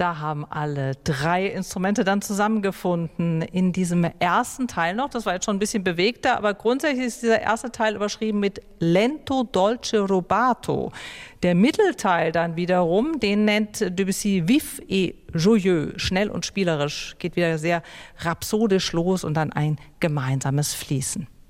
Da haben alle 3 Instrumente dann zusammengefunden in diesem ersten Teil noch. Das war jetzt schon ein bisschen bewegter, aber grundsätzlich ist dieser erste Teil überschrieben mit Lento dolce rubato. Der Mittelteil dann wiederum, den nennt Debussy vif et joyeux, schnell und spielerisch, geht wieder sehr rhapsodisch los und dann ein gemeinsames Fließen.